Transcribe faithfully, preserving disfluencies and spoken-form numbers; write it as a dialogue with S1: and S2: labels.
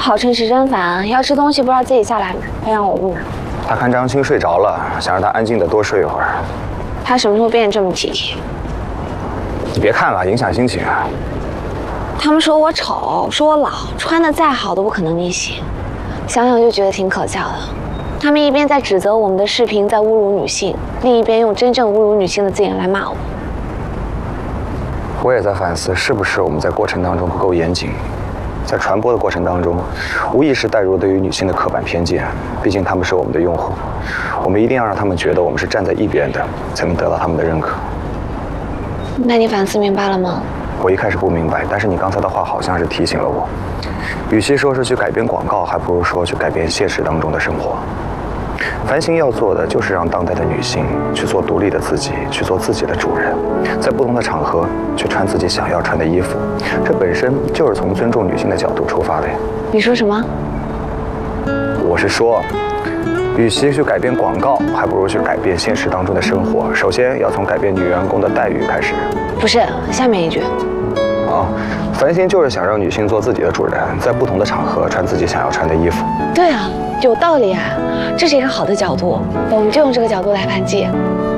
S1: 好吃吃真烦，要吃东西不知道自己下来买，还让我问。
S2: 他看张青睡着了，想让他安静的多睡一会儿。
S1: 他什么时候变得这么体贴？
S2: 你别看了，影响心情啊。
S1: 他们说我丑，说我老，穿的再好都不可能逆袭。想想就觉得挺可笑的。他们一边在指责我们的视频在侮辱女性，另一边用真正侮辱女性的字眼来骂我。
S2: 我也在反思，是不是我们在过程当中不够严谨，在传播的过程当中，无意识带入对于女性的刻板偏见。毕竟他们是我们的用户，我们一定要让他们觉得我们是站在一边的，才能得到他们的认可。
S1: 那你反思明白了吗？
S2: 我一开始不明白，但是你刚才的话好像是提醒了我。与其说是去改变广告，还不如说去改变现实当中的生活。繁星要做的就是让当代的女性去做独立的自己，去做自己的主人，在不同的场合去穿自己想要穿的衣服。这本身就是从尊重女性的角度出发的呀。
S1: 你说什么？
S2: 我是说，与其去改变广告，还不如去改变现实当中的生活。首先要从改变女员工的待遇开始。
S1: 不是，下面一句。
S2: 啊，繁星就是想让女性做自己的主人，在不同的场合穿自己想要穿的衣服。
S1: 对啊，有道理啊，这是一个好的角度，我们就用这个角度来反击。